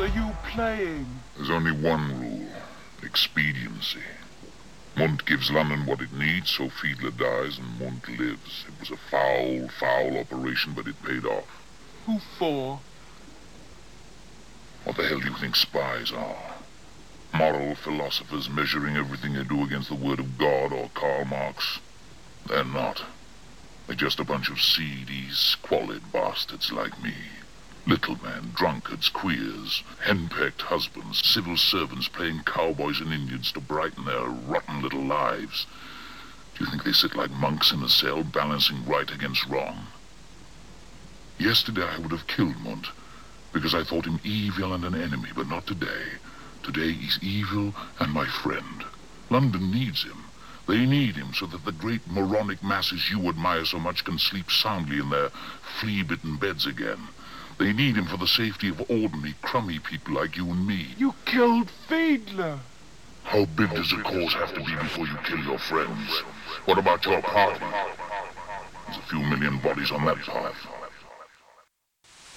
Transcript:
are you playing? There's only one rule. Expediency. Munt gives London what it needs, so Fiedler dies and Munt lives. It was a foul, foul operation, but it paid off. Who for? What the hell do you think spies are? Moral philosophers measuring everything they do against the word of God or Karl Marx? They're not. They're just a bunch of seedy, squalid bastards like me. Little men, drunkards, queers, henpecked husbands, civil servants playing cowboys and Indians to brighten their rotten little lives. Do you think they sit like monks in a cell balancing right against wrong? Yesterday I would have killed Munt because I thought him evil and an enemy, but not today. Today he's evil and my friend. London needs him. They need him so that the great moronic masses you admire so much can sleep soundly in their flea-bitten beds again. They need him for the safety of ordinary, crummy people like you and me. You killed Fiedler. How big does a cause have to be before you kill your friends? What about your party? There's a few million bodies on that path.